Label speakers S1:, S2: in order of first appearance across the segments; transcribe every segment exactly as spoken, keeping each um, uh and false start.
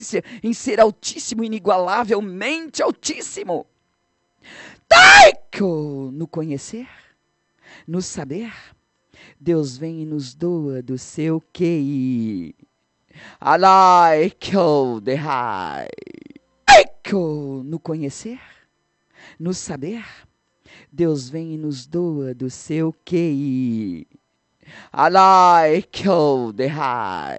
S1: em ser altíssimo, inigualavelmente altíssimo. Taiko, no conhecer, no saber, Deus vem e nos doa do seu Q I. Alaiko dehai. Taiko, no conhecer, no saber, Deus vem e nos doa do seu Q I. Alaiko dehai.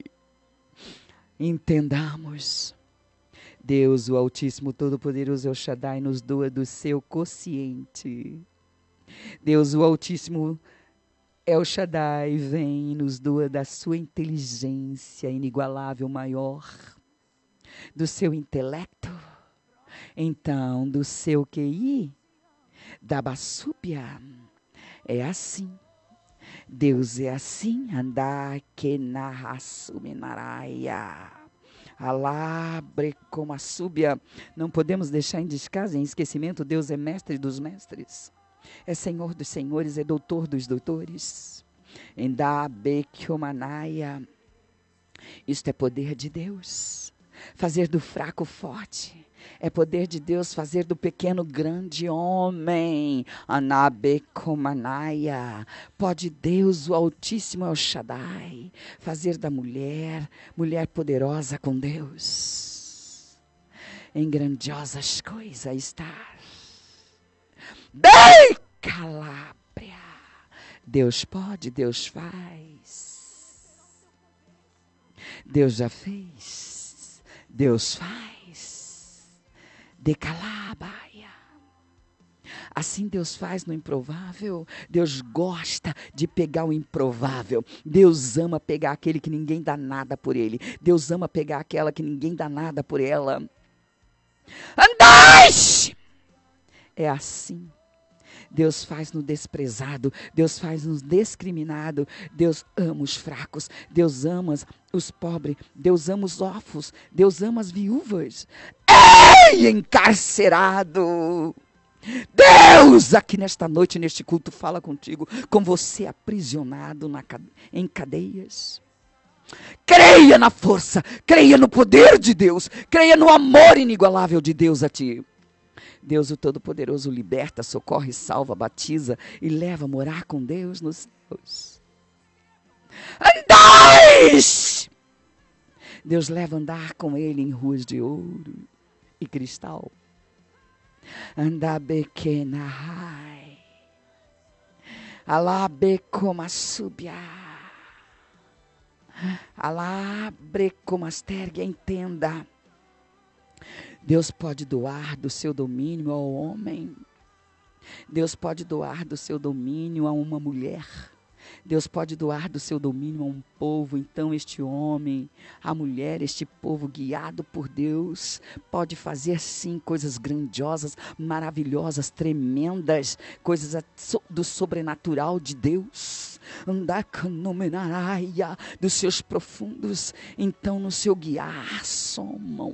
S1: Entendamos. Deus, o Altíssimo Todo-Poderoso El Shaddai, nos doa do seu quociente. Deus, o Altíssimo El Shaddai, vem e nos doa da sua inteligência inigualável maior, do seu intelecto, então do seu Q I, da Basúbia. É assim. Deus é assim. Andar que narrasuminaraia. Alabre como a súbia. Não podemos deixar em descaso, em esquecimento. Deus é mestre dos mestres, é senhor dos senhores, é doutor dos doutores. Endabekyomanaya. Isto é poder de Deus. Fazer do fraco forte. É poder de Deus fazer do pequeno grande homem. Anabekomanaya. Pode Deus, o Altíssimo El Shaddai, fazer da mulher, mulher poderosa com Deus. Em grandiosas coisas estar. Bem Calábria. Deus pode, Deus faz. Deus já fez. Deus faz. De Calabaia. Assim Deus faz no improvável. Deus gosta de pegar o improvável. Deus ama pegar aquele que ninguém dá nada por ele. Deus ama pegar aquela que ninguém dá nada por ela. Andai! É assim. Deus faz no desprezado, Deus faz no discriminado, Deus ama os fracos, Deus ama os pobres, Deus ama os órfãos, Deus ama as viúvas. Ei, encarcerado! Deus aqui nesta noite, neste culto, fala contigo, com você aprisionado na, em cadeias. Creia na força, creia no poder de Deus, creia no amor inigualável de Deus a ti. Deus, o Todo-Poderoso, liberta, socorre, salva, batiza e leva a morar com Deus nos céus. Andais! Deus leva a andar com Ele em ruas de ouro e cristal. Andabekenahai. Alabecomassubia. Alabrecomastergue, entenda. Deus pode doar do seu domínio ao homem. Deus pode doar do seu domínio a uma mulher. Deus pode doar do seu domínio a um povo. Então este homem, a mulher, este povo guiado por Deus, pode fazer sim coisas grandiosas, maravilhosas, tremendas, coisas do sobrenatural de Deus. Andar canomenaraia dos seus profundos. Então no seu guiar somam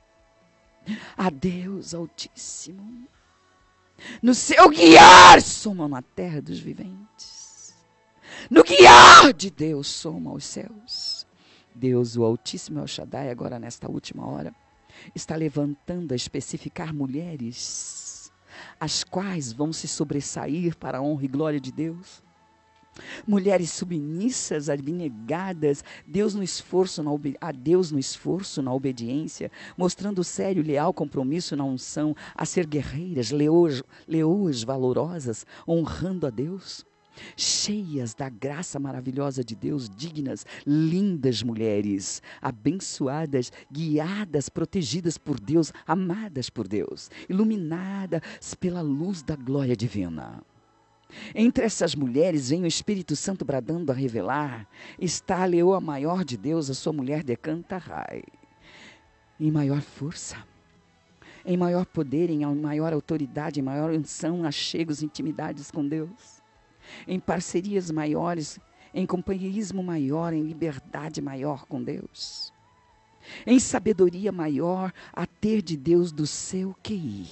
S1: a Deus Altíssimo. No seu guiar somam na terra dos viventes. No guiar de Deus somam os céus. Deus, o Altíssimo El Shaddai, agora nesta última hora, está levantando a especificar mulheres, as quais vão se sobressair para a honra e glória de Deus. Mulheres submissas, abnegadas, Deus no esforço na obedi- a Deus no esforço, na obediência, mostrando sério e leal compromisso na unção, a ser guerreiras, leoas, leoas valorosas, honrando a Deus, cheias da graça maravilhosa de Deus, dignas, lindas mulheres, abençoadas, guiadas, protegidas por Deus, amadas por Deus, iluminadas pela luz da glória divina. Entre essas mulheres vem o Espírito Santo bradando a revelar. Está a leoa maior de Deus, a sua mulher decanta Rai. Em maior força, em maior poder, em maior autoridade, em maior unção, achegos, intimidades com Deus. Em parcerias maiores, em companheirismo maior, em liberdade maior com Deus. Em sabedoria maior a ter de Deus do seu Q I.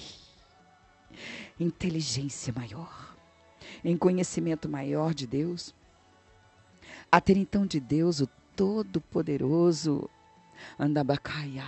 S1: Inteligência maior. Em conhecimento maior de Deus, a ter então de Deus o Todo-Poderoso, Andabacaia,